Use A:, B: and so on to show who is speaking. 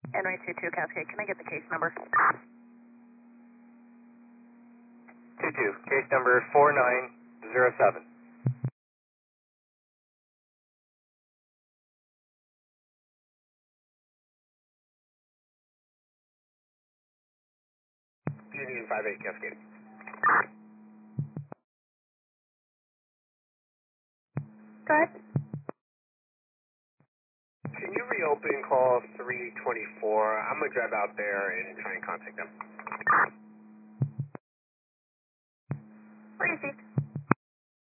A: NY22 Cascade, can I get the case number?
B: 22, case number 4907. Union 58 Cascade.
A: Go ahead.
B: Can you reopen call 324? I'm going to drive out there and try and contact them.
A: Received.